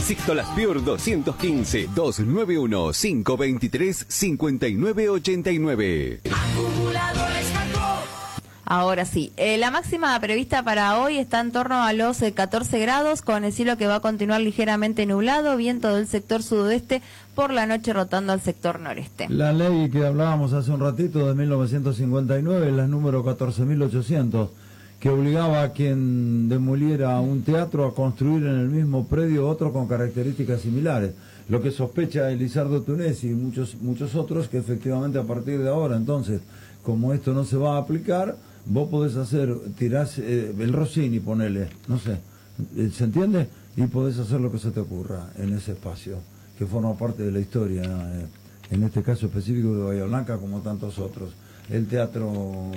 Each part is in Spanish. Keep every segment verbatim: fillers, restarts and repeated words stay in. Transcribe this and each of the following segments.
Sixto Las Piur doscientos quince, doscientos noventa y uno, quinientos veintitrés, cincuenta y nueve ochenta y nueve. Acumuladores Jacob. Ahora sí, eh, la máxima prevista para hoy está en torno a los eh, catorce grados, con el cielo que va a continuar ligeramente nublado, viento del sector sudoeste, por la noche rotando al sector noreste. La ley que hablábamos hace un ratito de mil novecientos cincuenta y nueve, la número catorce mil ochocientos, que obligaba a quien demoliera un teatro a construir en el mismo predio otro con características similares. Lo que sospecha Elizardo Túnez y muchos, muchos otros, que efectivamente a partir de ahora, entonces, como esto no se va a aplicar, vos podés hacer, tirás eh, el Rossini, ponele, no sé, ¿se entiende? Y podés hacer lo que se te ocurra en ese espacio, que forma parte de la historia, eh, en este caso específico de Bahía Blanca, como tantos otros. El teatro,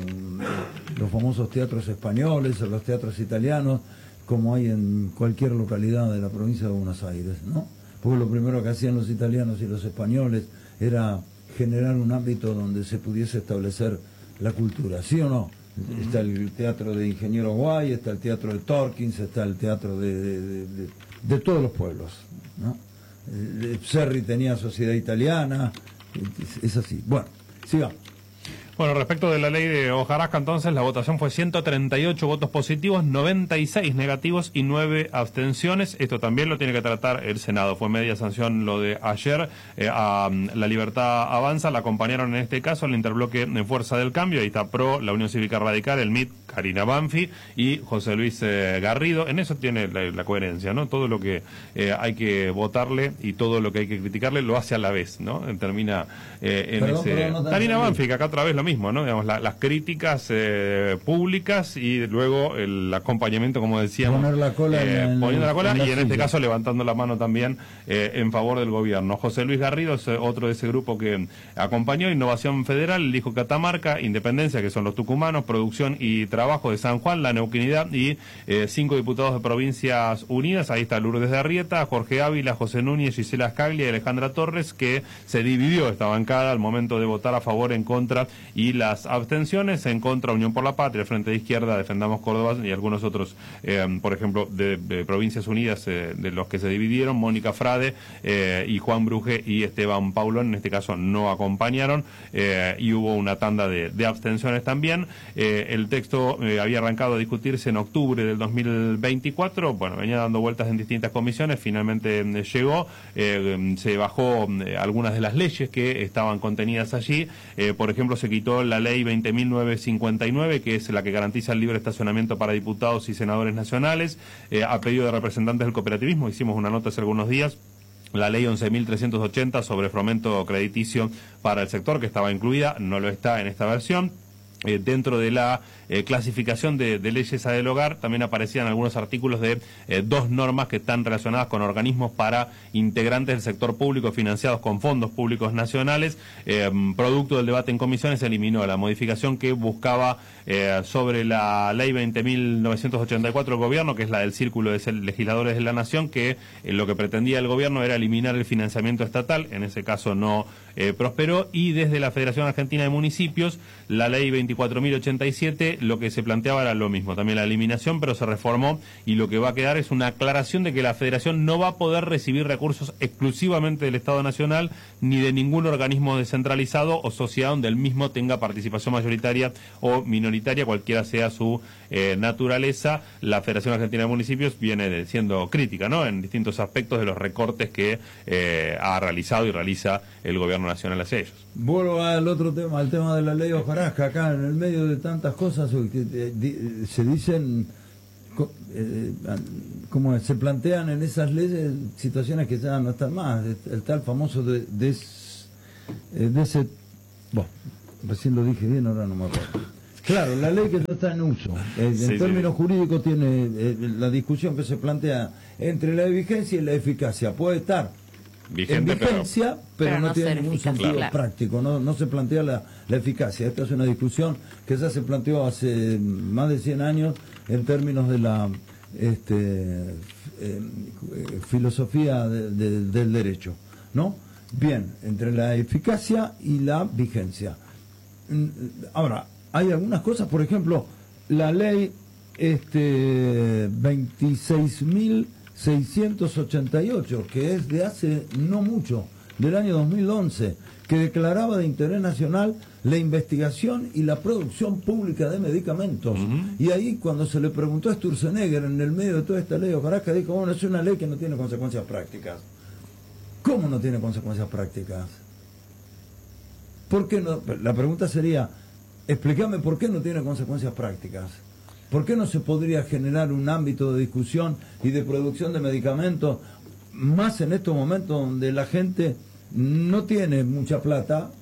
los famosos teatros españoles, o los teatros italianos, como hay en cualquier localidad de la provincia de Buenos Aires, ¿no? Porque lo primero que hacían los italianos y los españoles era generar un ámbito donde se pudiese establecer la cultura, ¿sí o no? Uh-huh. Está el teatro de Ingeniero Guay, está el teatro de Torkins, está el teatro de, de, de, de, de todos los pueblos, ¿no? Eh, Serri tenía Sociedad Italiana, es así. Bueno, sigamos. Bueno, respecto de la ley de hojarasca, entonces, la votación fue ciento treinta y ocho votos positivos, noventa y seis negativos y nueve abstenciones. Esto también lo tiene que tratar el Senado. Fue media sanción lo de ayer. Eh, a La Libertad Avanza la acompañaron en este caso al interbloque de Fuerza del Cambio. Ahí está PRO, la Unión Cívica Radical, el M I T, Karina Banfi y José Luis eh, Garrido. En eso tiene la, la coherencia, ¿no? Todo lo que eh, hay que votarle y todo lo que hay que criticarle lo hace a la vez, ¿no? Termina eh, en perdón, ese... perdón, no Karina Banfi, que acá otra vez lo mismo, ¿no? Digamos, la, las críticas eh, públicas y luego el acompañamiento, como decíamos, Poner la cola eh, en, en, poniendo la cola en la y en silla. este caso levantando la mano también eh, en favor del gobierno. José Luis Garrido es otro de ese grupo que acompañó. Innovación Federal, el dijo Catamarca, Independencia, que son los tucumanos, Producción y Trabajo de San Juan, la Neuquinidad y eh, cinco diputados de Provincias Unidas. Ahí está Lourdes de Arrieta, Jorge Ávila, José Núñez, Gisela Scaglia y Alejandra Torres, que se dividió esta bancada al momento de votar a favor, en contra y las abstenciones. En contra, Unión por la Patria, Frente de Izquierda, Defendamos Córdoba y algunos otros, eh, por ejemplo, de, de Provincias Unidas, eh, de los que se dividieron, Mónica Frade eh, y Juan Bruje y Esteban Paulón, en este caso no acompañaron, eh, y hubo una tanda de, de abstenciones también. Eh, el texto eh, había arrancado a discutirse en octubre del dos mil veinticuatro, bueno, venía dando vueltas en distintas comisiones, finalmente eh, llegó, eh, se bajó eh, algunas de las leyes que estaban contenidas allí, eh, por ejemplo, se quitó la ley veinte mil novecientos cincuenta y nueve, que es la que garantiza el libre estacionamiento para diputados y senadores nacionales, eh, a pedido de representantes del cooperativismo. Hicimos una nota hace algunos días. La ley once mil trescientos ochenta sobre fomento crediticio para el sector, que estaba incluida, no lo está en esta versión. Eh, dentro de la eh, clasificación de, de leyes a del hogar también aparecían algunos artículos de eh, dos normas que están relacionadas con organismos para integrantes del sector público financiados con fondos públicos nacionales. Eh, producto del debate en comisiones se eliminó la modificación que buscaba eh, sobre la ley veinte mil novecientos ochenta y cuatro del gobierno, que es la del Círculo de Legisladores de la Nación, que eh, lo que pretendía el gobierno era eliminar el financiamiento estatal. En ese caso no eh, prosperó. Y desde la Federación Argentina de Municipios, la ley veinticuatro mil ochenta y siete, lo que se planteaba era lo mismo, también la eliminación, pero se reformó, y lo que va a quedar es una aclaración de que la Federación no va a poder recibir recursos exclusivamente del Estado Nacional ni de ningún organismo descentralizado o sociedad donde el mismo tenga participación mayoritaria o minoritaria, cualquiera sea su eh, naturaleza. La Federación Argentina de Municipios viene siendo crítica, ¿no?, en distintos aspectos de los recortes que eh, ha realizado y realiza el gobierno nacional hacia ellos. Vuelvo al otro tema, al tema de la ley hojarasca. Acá en el medio de tantas cosas se dicen, como se plantean en esas leyes situaciones que ya no están más. El tal famoso de, de, de ese, bueno, recién lo dije bien, ahora no me acuerdo. Claro, la ley que ya está en uso, en sí, términos sí. jurídicos tiene eh, la discusión que se plantea entre la vigencia y la eficacia. Puede estar vigente, en vigencia, pero, pero, pero no, no tiene ningún eficaz, sentido claro. práctico, no, no se plantea la, la eficacia. Esta es una discusión que ya se planteó hace más de cien años en términos de la este, eh, filosofía de, de, del derecho, ¿no? Bien, entre la eficacia y la vigencia. Ahora, hay algunas cosas, por ejemplo, la ley este, veintiséis mil seiscientos ochenta y ocho, que es de hace no mucho, del año dos mil once, que declaraba de interés nacional la investigación y la producción pública de medicamentos. Uh-huh. Y ahí, cuando se le preguntó a Sturzenegger en el medio de toda esta ley, Hojarasca dijo, bueno, es una ley que no tiene consecuencias prácticas. ¿Cómo no tiene consecuencias prácticas? ¿Por qué no? La pregunta sería, explícame por qué no tiene consecuencias prácticas. ¿Por qué no se podría generar un ámbito de discusión y de producción de medicamentos, más en estos momentos donde la gente no tiene mucha plata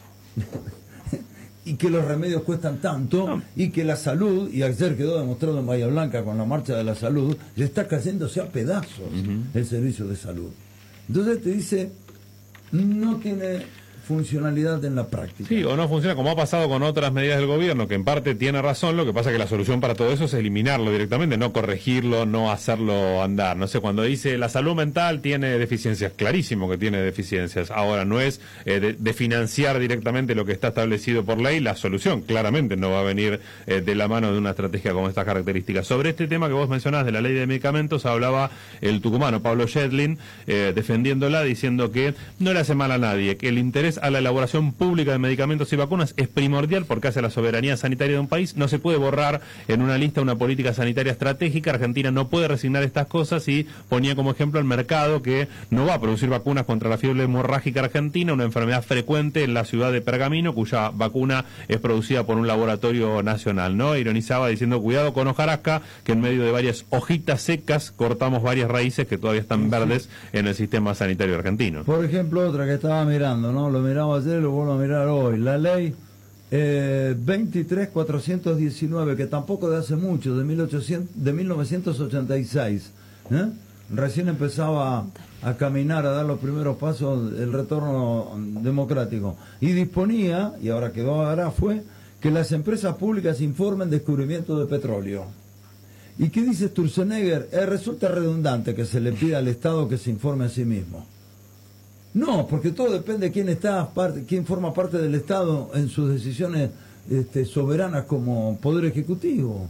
y que los remedios cuestan tanto no. y que la salud, y ayer quedó demostrado en Bahía Blanca con la marcha de la salud, le está cayéndose a pedazos uh-huh. el servicio de salud? Entonces te dice, no tiene funcionalidad en la práctica. Sí, o no funciona, como ha pasado con otras medidas del gobierno, que en parte tiene razón, lo que pasa es que la solución para todo eso es eliminarlo directamente, no corregirlo, no hacerlo andar. No sé, cuando dice la salud mental tiene deficiencias, clarísimo que tiene deficiencias. Ahora, no es eh, de, de financiar directamente lo que está establecido por ley, la solución claramente no va a venir eh, de la mano de una estrategia con estas características. Sobre este tema que vos mencionás de la ley de medicamentos, hablaba el tucumano Pablo Yedlin, eh, defendiéndola, diciendo que no le hace mal a nadie, que el interés a la elaboración pública de medicamentos y vacunas es primordial porque hace la soberanía sanitaria de un país. No se puede borrar en una lista una política sanitaria estratégica. Argentina no puede resignar estas cosas, y ponía como ejemplo el mercado, que no va a producir vacunas contra la fiebre hemorrágica argentina, una enfermedad frecuente en la ciudad de Pergamino, cuya vacuna es producida por un laboratorio nacional, ¿no? Ironizaba diciendo, cuidado con Hojarasca, que en medio de varias hojitas secas cortamos varias raíces que todavía están verdes en el sistema sanitario argentino. Por ejemplo, otra que estaba mirando, ¿no? Lo miraba ayer, lo vuelvo a mirar hoy. La ley eh, veintitrés mil cuatrocientos diecinueve, que tampoco de hace mucho, de, mil ochocientos, de mil novecientos ochenta y seis. ¿eh? Recién empezaba a caminar, a dar los primeros pasos el retorno democrático. Y disponía, y ahora quedó ahora, fue que las empresas públicas informen descubrimiento de petróleo. ¿Y qué dice Sturzenegger? Eh, resulta redundante que se le pida al Estado que se informe a sí mismo. No, porque todo depende de quién está, parte, quién forma parte del Estado en sus decisiones este, soberanas como Poder Ejecutivo.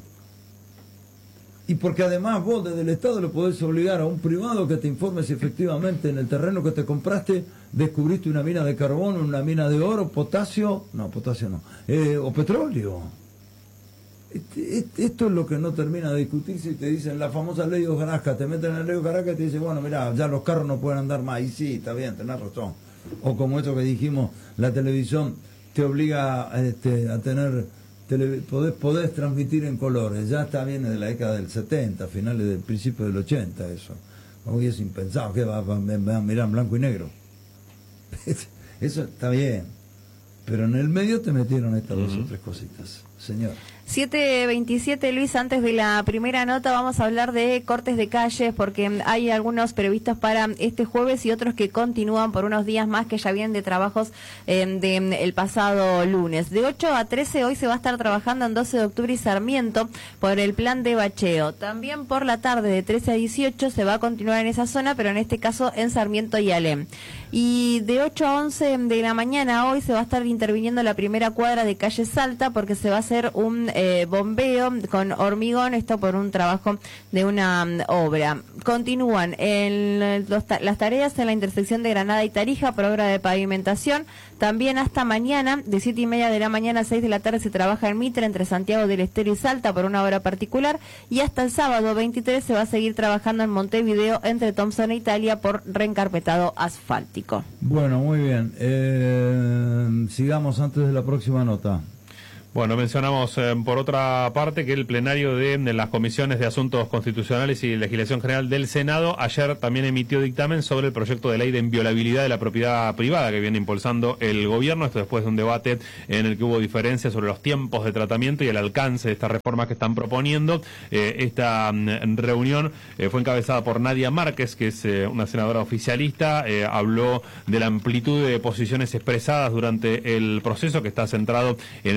Y porque además vos desde el Estado le podés obligar a un privado que te informe si efectivamente en el terreno que te compraste descubriste una mina de carbón, una mina de oro, potasio, no, potasio no, eh, o petróleo. Este, este, esto es lo que no termina de discutirse, y te dicen la famosa ley de Hojarasca, te meten en la ley de Hojarasca y te dicen, bueno, mirá, ya los carros no pueden andar más, y sí, está bien, tenés razón. O como esto que dijimos, la televisión te obliga este, a tener, tele, podés, podés transmitir en colores, ya está bien desde la década del setenta, finales del principio del ochenta eso. Hoy es impensado, que va, va, va a mirar en blanco y negro. Eso está bien, pero en el medio te metieron estas uh-huh. dos o tres cositas, señor. siete veintisiete, Luis, antes de la primera nota vamos a hablar de cortes de calles, porque hay algunos previstos para este jueves y otros que continúan por unos días más, que ya vienen de trabajos eh, de el pasado lunes. De ocho a trece hoy se va a estar trabajando en doce de octubre y Sarmiento por el plan de bacheo. También por la tarde de trece a dieciocho se va a continuar en esa zona, pero en este caso en Sarmiento y Alem. Y de ocho a once de la mañana hoy se va a estar interviniendo la primera cuadra de calle Salta, porque se va a hacer un Eh, bombeo con hormigón, esto por un trabajo de una um, obra. Continúan en los ta las tareas en la intersección de Granada y Tarija por obra de pavimentación. También hasta mañana, de siete y media de la mañana a seis de la tarde, se trabaja en Mitre entre Santiago del Estero y Salta por una obra particular. Y hasta el sábado veintitrés se va a seguir trabajando en Montevideo entre Thompson e Italia por reencarpetado asfáltico. Bueno, muy bien. Eh, sigamos antes de la próxima nota. Bueno, mencionamos eh, por otra parte que el plenario de, de las comisiones de Asuntos Constitucionales y Legislación General del Senado ayer también emitió dictamen sobre el proyecto de ley de inviolabilidad de la propiedad privada que viene impulsando el gobierno. Esto después de un debate en el que hubo diferencias sobre los tiempos de tratamiento y el alcance de estas reformas que están proponiendo. Eh, esta mm, reunión eh, fue encabezada por Nadia Márquez, que es eh, una senadora oficialista. Eh, habló de la amplitud de posiciones expresadas durante el proceso, que está centrado en el cambio de la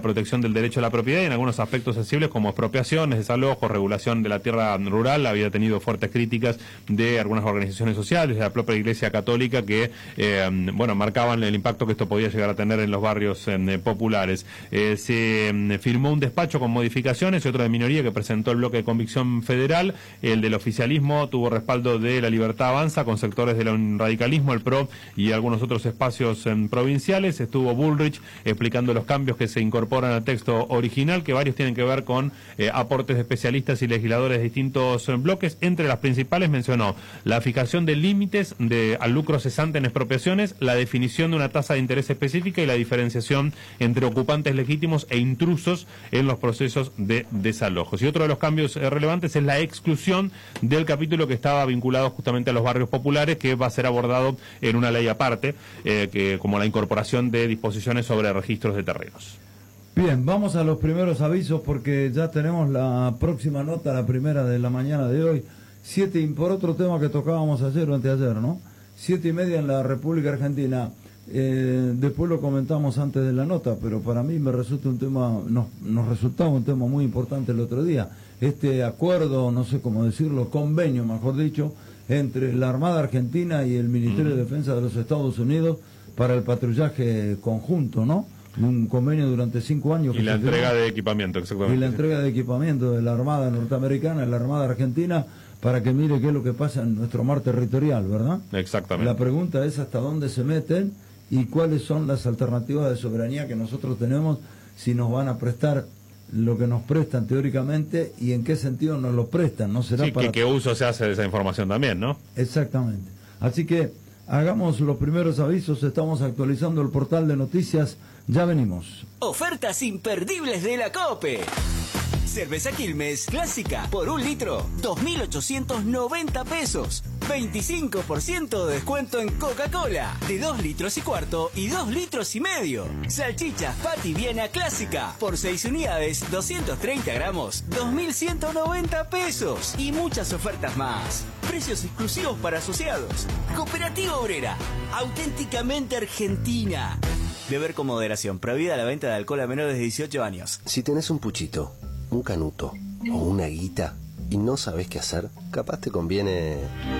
protección del derecho a la propiedad y en algunos aspectos sensibles como expropiaciones, desalojos, regulación de la tierra rural. Había tenido fuertes críticas de algunas organizaciones sociales, de la propia Iglesia Católica, que eh, bueno, marcaban el impacto que esto podía llegar a tener en los barrios eh, populares. Eh, se eh, firmó un despacho con modificaciones y otro de minoría que presentó el bloque de Convicción Federal. El del oficialismo tuvo respaldo de La Libertad Avanza, con sectores del radicalismo, el P R O y algunos otros espacios eh, provinciales. Estuvo Bullrich explicando los cambios que se incorporan al texto original, que varios tienen que ver con eh, aportes de especialistas y legisladores de distintos eh, bloques. Entre las principales mencionó la fijación de límites de, al lucro cesante en expropiaciones, la definición de una tasa de interés específica y la diferenciación entre ocupantes legítimos e intrusos en los procesos de desalojos. Y otro de los cambios eh, relevantes es la exclusión del capítulo que estaba vinculado justamente a los barrios populares, que va a ser abordado en una ley aparte, eh, que como la incorporación de disposiciones sobre registros de terrenos. Bien, vamos a los primeros avisos porque ya tenemos la próxima nota, la primera de la mañana de hoy. Siete, y por otro tema que tocábamos ayer o anteayer, ¿no? Siete y media en la República Argentina. Eh, después lo comentamos antes de la nota, pero para mí me resulta un tema, nos, nos resultaba un tema muy importante el otro día. Este acuerdo, no sé cómo decirlo, convenio, mejor dicho, entre la Armada Argentina y el Ministerio de Defensa de los Estados Unidos para el patrullaje conjunto, ¿no? Un convenio durante cinco años. Y la entrega de equipamiento, exactamente. Y la entrega de equipamiento de la Armada norteamericana y la Armada Argentina para que mire qué es lo que pasa en nuestro mar territorial, ¿verdad? Exactamente. La pregunta es hasta dónde se meten y cuáles son las alternativas de soberanía que nosotros tenemos, si nos van a prestar lo que nos prestan teóricamente y en qué sentido nos lo prestan, ¿no será? Sí, para... que qué uso se hace de esa información también, ¿no? Exactamente. Así que hagamos los primeros avisos, estamos actualizando el portal de noticias, ya venimos. Ofertas imperdibles de la COPE. Cerveza Quilmes clásica por un litro, dos mil ochocientos noventa pesos. veinticinco por ciento de descuento en Coca-Cola, de dos litros y cuarto y dos litros y medio. Salchichas Patty Viena clásica, por seis unidades, doscientos treinta gramos, dos mil ciento noventa pesos. Y muchas ofertas más. Precios exclusivos para asociados. Cooperativa Obrera, auténticamente argentina. Beber con moderación, prohibida la venta de alcohol a menores de dieciocho años. Si tenés un puchito, un canuto o una guita y no sabés qué hacer, capaz te conviene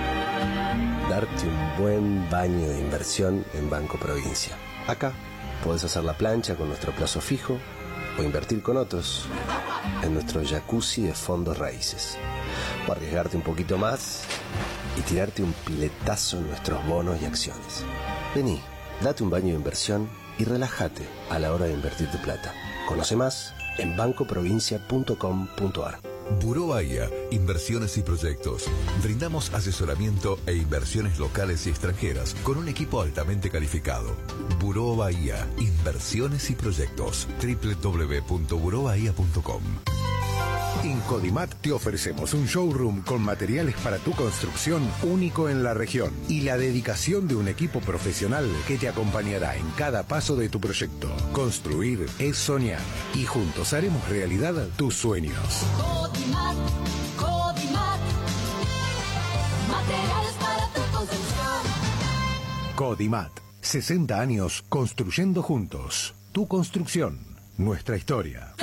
darte un buen baño de inversión en Banco Provincia. Acá podés hacer la plancha con nuestro plazo fijo o invertir con otros en nuestro jacuzzi de fondos raíces. O arriesgarte un poquito más y tirarte un piletazo en nuestros bonos y acciones. Vení, date un baño de inversión y relájate a la hora de invertir tu plata. Conoce más en banco provincia punto com punto ar. Buró Bahía, Inversiones y Proyectos. Brindamos asesoramiento e inversiones locales y extranjeras con un equipo altamente calificado. Buró Bahía, Inversiones y Proyectos. doble u doble u doble u punto buró bahía punto com. En Codimat te ofrecemos un showroom con materiales para tu construcción único en la región y la dedicación de un equipo profesional que te acompañará en cada paso de tu proyecto. Construir es soñar y juntos haremos realidad tus sueños. Codimat, Codimat, materiales para tu construcción. Codimat, sesenta años construyendo juntos. Tu construcción, nuestra historia.